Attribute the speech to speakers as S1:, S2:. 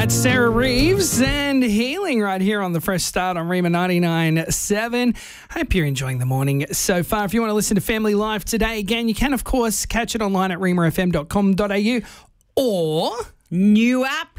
S1: That's Sarah Reeves and Healing right here on the Fresh Start on Rima 99.7. Hope you're enjoying the morning so far. If you want to listen to Family Life today, again, you can, of course, catch it online at rimafm.com.au or
S2: New app